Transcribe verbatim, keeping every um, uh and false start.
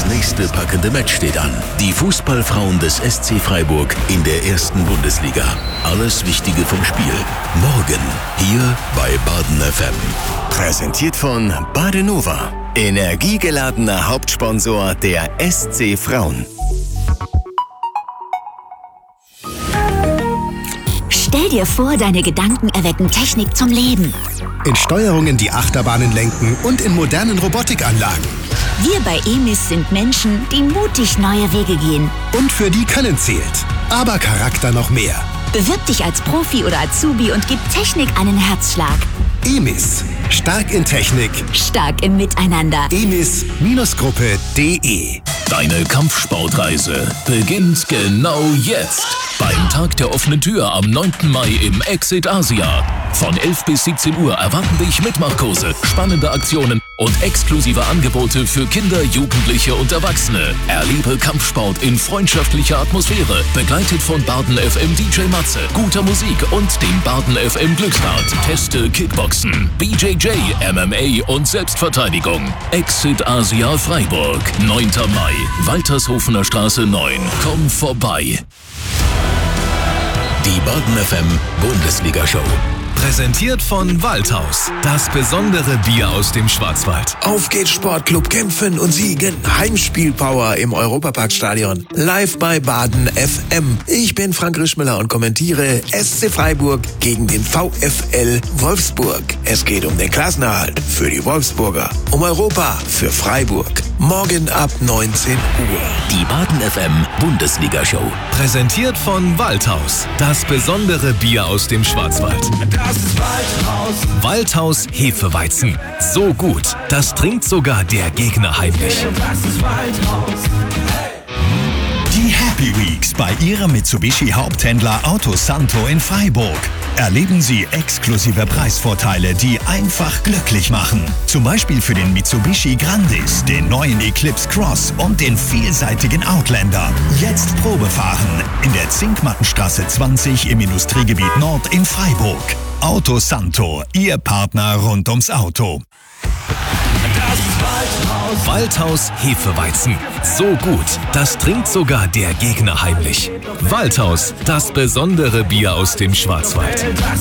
nächste packende Match steht an. Die Fußballfrauen des S C Freiburg in der ersten Bundesliga. Alles Wichtige vom Spiel. Morgen hier bei Baden F M. Präsentiert von Badenova. Energiegeladener Hauptsponsor der S C Frauen. Stell dir vor, deine Gedanken erwecken Technik zum Leben. In Steuerungen, die Achterbahnen lenken und in modernen Robotikanlagen. Wir bei E M I S sind Menschen, die mutig neue Wege gehen. Und für die Können zählt. Aber Charakter noch mehr. Bewirb dich als Profi oder Azubi und gib Technik einen Herzschlag. E M I S. Stark in Technik. Stark im Miteinander. E M I S Gruppe punkt de. Deine Kampfsportreise beginnt genau jetzt. Beim Tag der offenen Tür am neunten Mai im Exit Asia. Von elf bis siebzehn Uhr erwarten dich Mitmachkurse, spannende Aktionen und exklusive Angebote für Kinder, Jugendliche und Erwachsene. Erlebe Kampfsport in freundschaftlicher Atmosphäre, begleitet von Baden F M D J Matze, guter Musik und dem Baden F M Glücksrad. Teste Kickboxen, B J J, M M A und Selbstverteidigung. Exit Asia Freiburg, neunter Mai, Waltershofener Straße neun. Komm vorbei. Die Baden F M Bundesliga-Show. Präsentiert von Waldhaus. Das besondere Bier aus dem Schwarzwald. Auf geht's Sportclub, kämpfen und siegen. Heimspielpower im Europaparkstadion. Live bei Baden F M. Ich bin Frank Rischmüller und kommentiere S C Freiburg gegen den VfL Wolfsburg. Es geht um den Klassenerhalt für die Wolfsburger. Um Europa für Freiburg. Morgen ab neunzehn Uhr. Die Baden F M Bundesliga-Show. Präsentiert von Waldhaus. Das besondere Bier aus dem Schwarzwald. Das ist Waldhaus. Waldhaus Hefeweizen. So gut, das trinkt sogar der Gegner heimlich. Das ist Waldhaus. Die Happy Weeks bei Ihrem Mitsubishi Haupthändler Auto Santo in Freiburg. Erleben Sie exklusive Preisvorteile, die einfach glücklich machen. Zum Beispiel für den Mitsubishi Grandis, den neuen Eclipse Cross und den vielseitigen Outlander. Jetzt Probefahren in der Zinkmattenstraße zwanzig im Industriegebiet Nord in Freiburg. Auto Santo, Ihr Partner rund ums Auto. Das ist Waldhaus. Waldhaus Hefeweizen. So gut, das trinkt sogar der Gegner heimlich. Waldhaus, das besondere Bier aus dem Schwarzwald.